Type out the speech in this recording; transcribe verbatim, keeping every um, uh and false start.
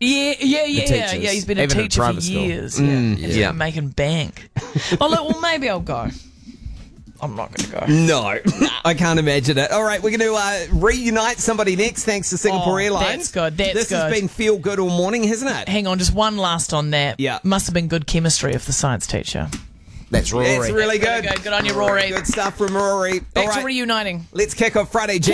Yeah, yeah, yeah, teachers, yeah. He's been a even at teacher for private school. years. Mm, yeah, He's yeah. been making bank. Oh, look, well, maybe I'll go. I'm not going to go. No, I can't imagine it. All right, we're going to uh, reunite somebody next, thanks to Singapore Oh, Airlines. that's good, that's this good. has been feel good all morning, hasn't it? Hang on, just one last on that. Yeah. Must have been good chemistry of the science teacher. That's Rory. That's really That's good. good. Good on you, Rory. Good stuff from Rory. Back All right, to reuniting. let's kick off Friday Jam.